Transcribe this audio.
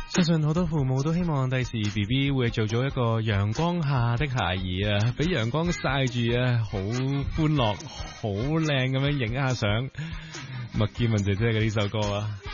相信好多父母都希望第時 BB 會做咗一個陽光下的孩兒啊，俾陽光曬住啊，好歡樂，好靚咁樣影下相。麥潔文姐姐嘅呢首歌啊。